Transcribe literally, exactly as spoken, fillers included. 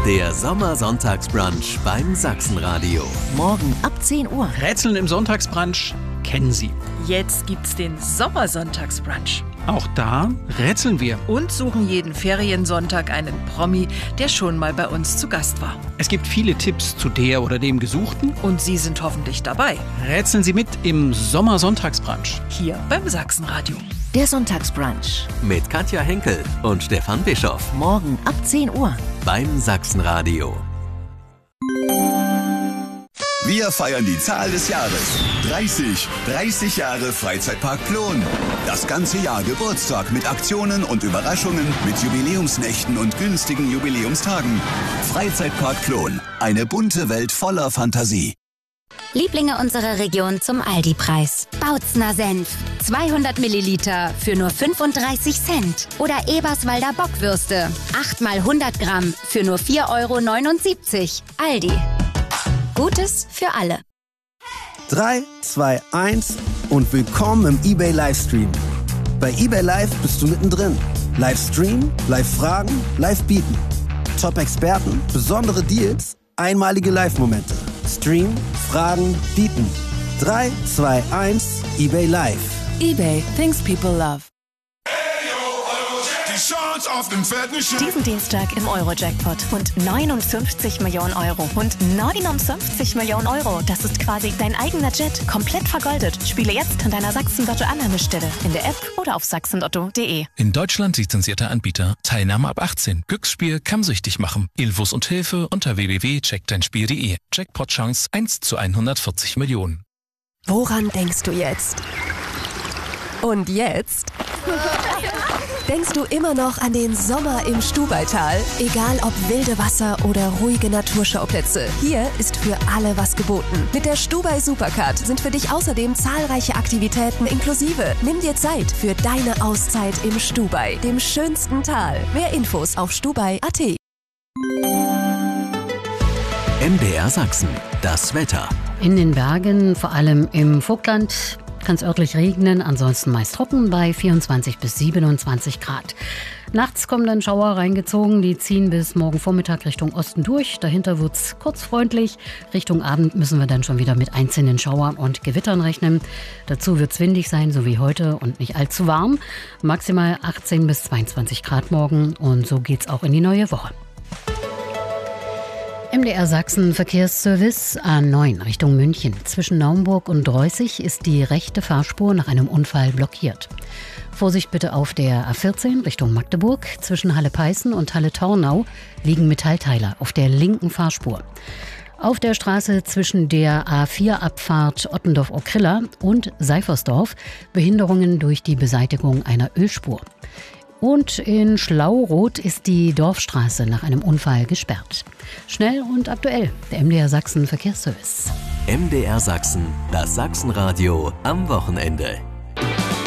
Der Sommersonntagsbrunch beim Sachsenradio. Morgen ab zehn Uhr. Rätseln im Sonntagsbrunch kennen Sie. Jetzt gibt's den Sommersonntagsbrunch. Auch da rätseln wir. Und suchen jeden Feriensonntag einen Promi, der schon mal bei uns zu Gast war. Es gibt viele Tipps zu der oder dem Gesuchten. Und Sie sind hoffentlich dabei. Rätseln Sie mit im Sommersonntagsbrunch. Hier beim Sachsenradio. Der Sonntagsbrunch. Mit Katja Henkel und Stefan Bischoff. Morgen ab zehn Uhr. Beim Sachsenradio. Wir feiern die Zahl des Jahres. dreißig. dreißig Jahre Freizeitpark Plon. Das ganze Jahr Geburtstag mit Aktionen und Überraschungen, mit Jubiläumsnächten und günstigen Jubiläumstagen. Freizeitpark Plon. Eine bunte Welt voller Fantasie. Lieblinge unserer Region zum Aldi-Preis. Bautzner Senf. zweihundert Milliliter für nur fünfunddreißig Cent. Oder Eberswalder Bockwürste. acht mal hundert Gramm für nur vier Euro neunundsiebzig. Aldi. Gutes für alle. drei, zwei, eins und willkommen im eBay Livestream. Bei eBay Live bist du mittendrin. Livestream, Live-Fragen, Live-Bieten. Top-Experten, besondere Deals, einmalige Live-Momente. Stream, Fragen, Bieten. drei, zwei, eins, eBay Live. eBay, things people love. Diesen Dienstag im Euro-Jackpot. Und neunundfünfzig Millionen Euro. Und neunundfünfzig Millionen Euro. Das ist quasi dein eigener Jet. Komplett vergoldet. Spiele jetzt an deiner Sachsen-Lotto-Annahmestelle. In der App oder auf sachsenlotto punkt de. In Deutschland lizenzierter Anbieter. Teilnahme ab achtzehn. Glücksspiel kann süchtig machen. Infos und Hilfe unter w w w punkt check dein spiel punkt de. Jackpot-Chance eins zu hundertvierzig Millionen. Woran denkst du jetzt? Und jetzt? Denkst du immer noch an den Sommer im Stubaital? Egal ob wilde Wasser oder ruhige Naturschauplätze, hier ist für alle was geboten. Mit der Stubai Supercard sind für dich außerdem zahlreiche Aktivitäten inklusive. Nimm dir Zeit für deine Auszeit im Stubai, dem schönsten Tal. Mehr Infos auf stubai punkt at. M D R Sachsen. Das Wetter. In den Bergen, vor allem im Vogtland, kann es örtlich regnen, ansonsten meist trocken bei vierundzwanzig bis siebenundzwanzig Grad. Nachts kommen dann Schauer reingezogen, die ziehen bis morgen Vormittag Richtung Osten durch. Dahinter wird es kurz freundlich. Richtung Abend müssen wir dann schon wieder mit einzelnen Schauern und Gewittern rechnen. Dazu wird es windig sein, so wie heute, und nicht allzu warm. Maximal achtzehn bis zweiundzwanzig Grad morgen, und so geht's auch in die neue Woche. M D R Sachsen Verkehrsservice A neun Richtung München. Zwischen Naumburg und Dreußig ist die rechte Fahrspur nach einem Unfall blockiert. Vorsicht bitte auf der A vierzehn Richtung Magdeburg. Zwischen Halle-Peißen und Halle-Tornau liegen Metallteiler auf der linken Fahrspur. Auf der Straße zwischen der A vier Abfahrt Ottendorf-Okrilla und Seifersdorf Behinderungen durch die Beseitigung einer Ölspur. Und in Schlauroth ist die Dorfstraße nach einem Unfall gesperrt. Schnell und aktuell, der M D R Sachsen Verkehrsservice. M D R Sachsen, das Sachsenradio am Wochenende.